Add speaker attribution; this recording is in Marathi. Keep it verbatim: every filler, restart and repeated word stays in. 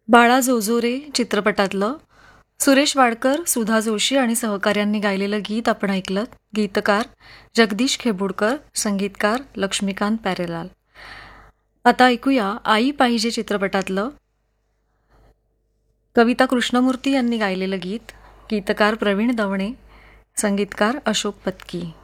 Speaker 1: बाळा जोजोरे चित्रपटातलं सुरेश वाडकर, सुधा जोशी आणि सहकाऱ्यांनी गायलेलं गीत आपण ऐकलं. गीतकार जगदीश खेबुडकर, संगीतकार लक्ष्मीकांत प्यारेलाल. आता ऐकूया आई पाहिजे चित्रपटातलं कविता कृष्णमूर्ती यांनी गायलेलं गीत. गीतकार प्रवीण दवणे, संगीतकार अशोक पत्की.